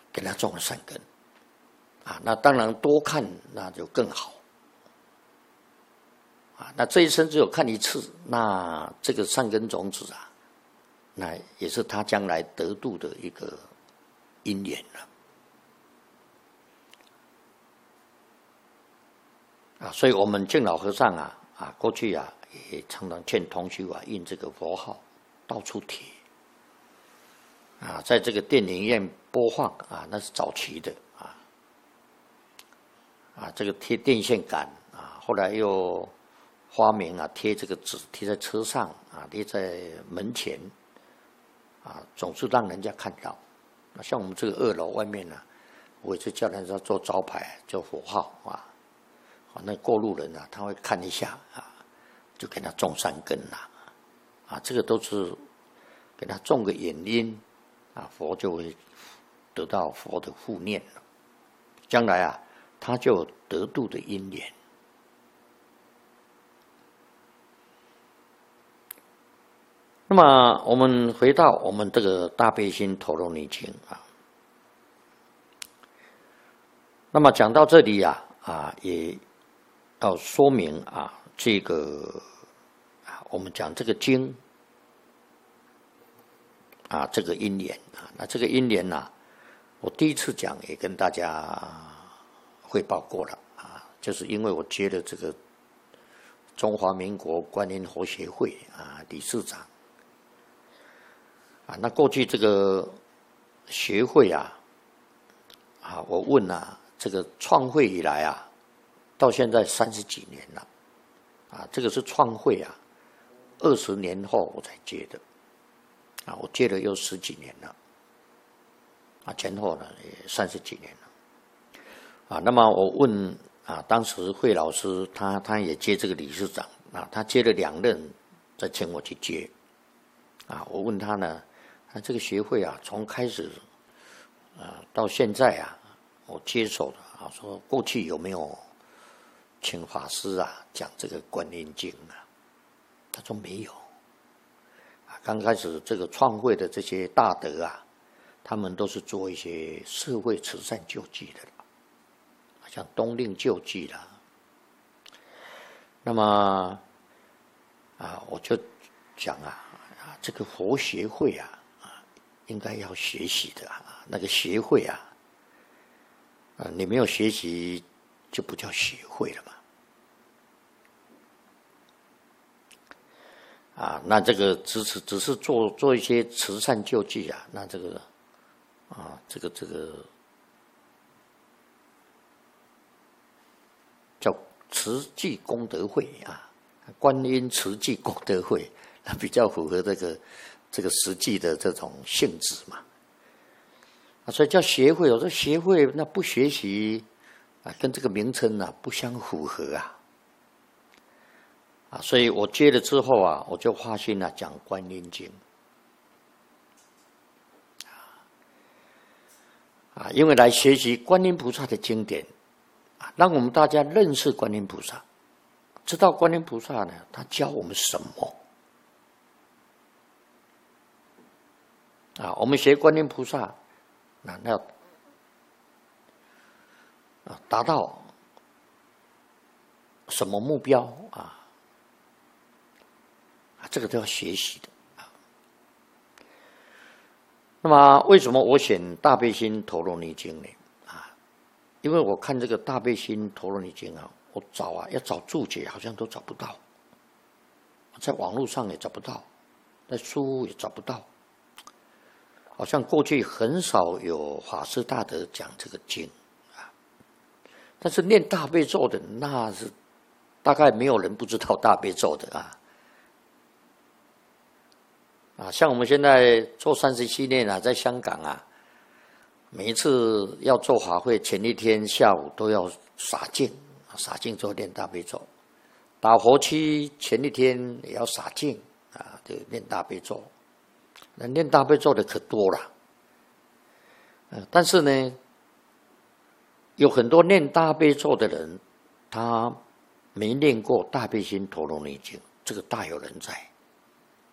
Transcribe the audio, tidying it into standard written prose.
给他种了善根啊。那当然多看那就更好啊。那这一生只有看一次，那这个善根种子啊，那也是他将来得度的一个因缘了啊。所以我们净老和尚过去也常常劝同修印这个佛号，到处贴啊，在这个电影院播放啊，那是早期的这个贴电线杆啊，后来又发明贴这个纸，贴在车上贴在门前总是让人家看到。像我们这个2楼外面我也是叫人家做招牌，叫佛号那过路人他会看一下就给他种善根这个都是给他种个原因佛就会得到佛的护念了，将来他就有得度的因缘。那么我们回到我们这个大悲心陀罗尼经那么讲到这里也要说明这个我们讲这个经这个因缘那这个因缘我第一次讲也跟大家汇报过了就是因为我接了这个中华民国观音佛协会理事长那过去这个学会我问这个创会以来到现在30几年了这个是创会20年后我才接的我接了又10几年了前后呢也30几年了那么我问当时惠老师他也接这个理事长他接了2任再请我去接我问他呢这个学会从开始到现在我接手了说过去有没有请法师讲这个观音经他说没有刚开始这个创会的这些大德他们都是做一些社会慈善救济的像冬令救济啦。那么我就讲这个佛协会应该要学习的那个协会你没有学习就不叫协会了嘛那这个只是做一些慈善救济那这个这个叫慈济功德会观音慈济功德会，那比较符合这个实际的这种性质嘛所以叫协会。我说协会那不学习跟这个名称不相符合所以我接了之后我就发心讲观音经因为来学习观音菩萨的经典让我们大家认识观音菩萨，知道观音菩萨呢他教我们什么我们学观音菩萨那要达到什么目标这个都要学习的那么为什么我选大悲心陀罗尼经呢因为我看这个大悲心陀罗尼经我找要找注解好像都找不到，在网络上也找不到，在书也找不到，好像过去很少有法师大德讲这个经但是念大悲咒的那是大概没有人不知道大悲咒的像我们现在做37念在香港每一次要做法会前一天下午都要洒净，洒净之后念大悲咒，打佛七前一天也要洒净就念大悲咒。那念大悲咒的可多了但是呢有很多念大悲咒的人他没念过大悲心陀罗尼经，这个大有人在